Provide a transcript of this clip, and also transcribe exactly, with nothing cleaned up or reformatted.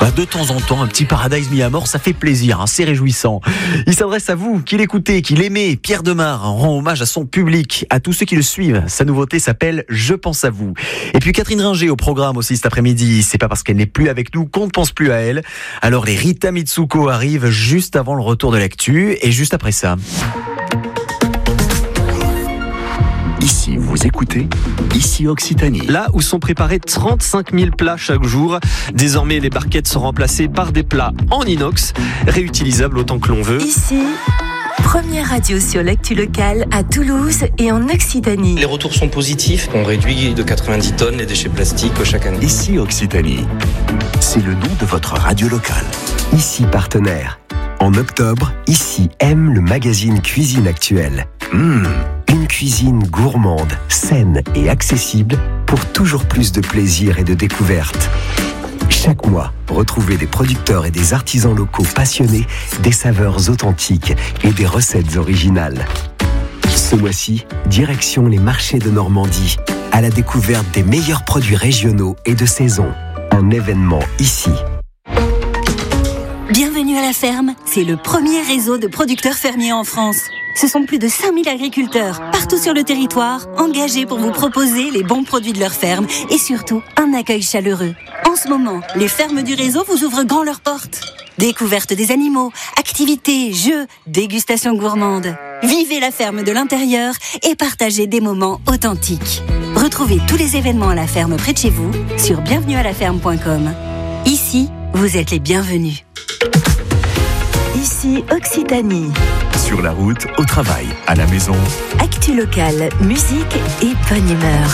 Bah, de temps en temps, un petit Paradise mis à mort, ça fait plaisir, hein, c'est réjouissant. Il s'adresse à vous, qui l'écoutez, qui l'aimez. Pierre Demar rend hommage à son public, à tous ceux qui le suivent. Sa nouveauté s'appelle « Je pense à vous ». Et puis Catherine Ringer au programme aussi cet après-midi. C'est pas parce qu'elle n'est plus avec nous qu'on ne pense plus à elle. Alors les Rita Mitsuko arrivent juste avant le retour de l'actu et juste après ça. Ici, vous écoutez, ici Occitanie. Là où sont préparés trente-cinq mille plats chaque jour, désormais les barquettes sont remplacées par des plats en inox, réutilisables autant que l'on veut. Ici, première radio sur l'actu locale à Toulouse et en Occitanie. Les retours sont positifs, on réduit de quatre-vingt-dix tonnes les déchets plastiques chaque année. Ici Occitanie, c'est le nom de votre radio locale. Ici partenaire. En octobre, Ici aime le magazine Cuisine Actuelle. Mmh, une cuisine gourmande, saine et accessible pour toujours plus de plaisir et de découverte. Chaque mois, retrouvez des producteurs et des artisans locaux passionnés des saveurs authentiques et des recettes originales. Ce mois-ci, direction les marchés de Normandie, à la découverte des meilleurs produits régionaux et de saison. Un événement ici. Bienvenue à la ferme, c'est le premier réseau de producteurs fermiers en France. Ce sont plus de cinq mille agriculteurs, partout sur le territoire, engagés pour vous proposer les bons produits de leur ferme et surtout un accueil chaleureux. En ce moment, les fermes du réseau vous ouvrent grand leurs portes. Découverte des animaux, activités, jeux, dégustation gourmande. Vivez la ferme de l'intérieur et partagez des moments authentiques. Retrouvez tous les événements à la ferme près de chez vous sur bienvenue à la ferme point com. Ici, vous êtes les bienvenus. Ici Occitanie. Sur la route, au travail, à la maison. Actu locale, musique et bonne humeur.